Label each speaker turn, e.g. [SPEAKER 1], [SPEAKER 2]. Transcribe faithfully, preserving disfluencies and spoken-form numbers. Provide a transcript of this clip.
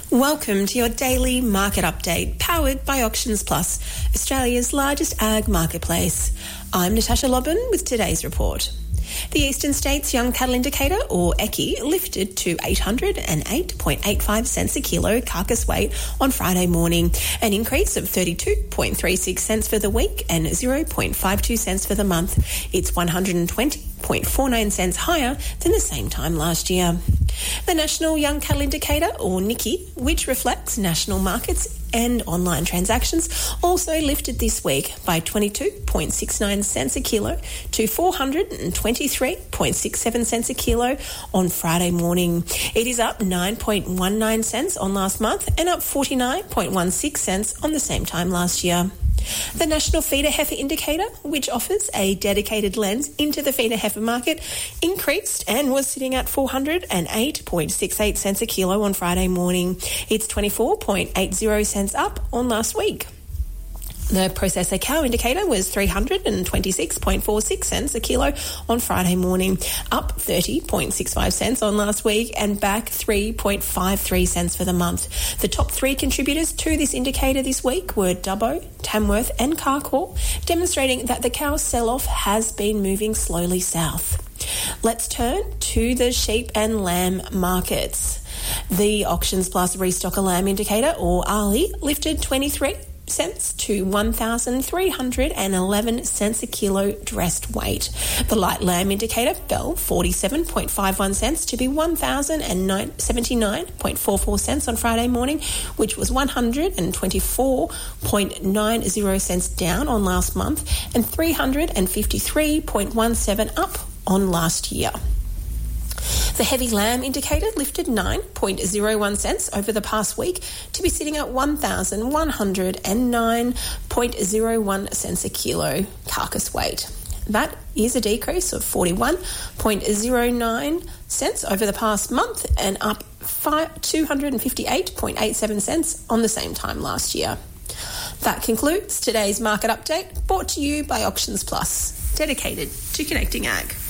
[SPEAKER 1] Welcome to your daily market update, powered by Auctions Plus, Australia's largest ag marketplace. I'm Natasha Lobban with today's report. The Eastern States Young Cattle Indicator, or E C I, lifted to eight hundred eight point eight five cents a kilo carcass weight on Friday morning, an increase of thirty-two point three six cents for the week and zero point five two cents for the month. It's one hundred twenty point four nine cents higher than the same time last year. The National Young Cattle Indicator, or N I C I, which reflects national markets and online transactions, also lifted this week by twenty-two point six nine cents a kilo to four hundred twenty-three point six seven cents a kilo on Friday morning. It is up nine point one nine cents on last month and up forty-nine point one six cents on the same time last year. The National Feeder Heifer Indicator, which offers a dedicated lens into the feeder heifer market, increased and was sitting at four hundred eight point six eight cents a kilo on Friday morning. It's twenty-four point eight zero cents up on last week. The Processor Cow Indicator was three hundred twenty-six point four six cents a kilo on Friday morning, up thirty point six five cents on last week and back three point five three cents for the month. The top three contributors to this indicator this week were Dubbo, Tamworth and Carcoar, demonstrating that the cow sell-off has been moving slowly south. Let's turn to the sheep and lamb markets. The Auctions Plus Restocker Lamb Indicator, or A R L I, lifted twenty-three cents to one thousand three hundred eleven cents a kilo dressed weight. The light lamb indicator fell forty-seven point five one cents to be one thousand seventy-nine point four four cents on Friday morning, which was one hundred twenty-four point nine zero cents down on last month and three hundred fifty-three point one seven up on last year. The heavy lamb indicator lifted nine point zero one cents over the past week to be sitting at one thousand one hundred nine point zero one cents a kilo carcass weight. That is a decrease of forty-one point zero nine cents over the past month and up two hundred fifty-eight point eight seven cents on the same time last year. That concludes today's market update, brought to you by Auctions Plus, dedicated to connecting ag.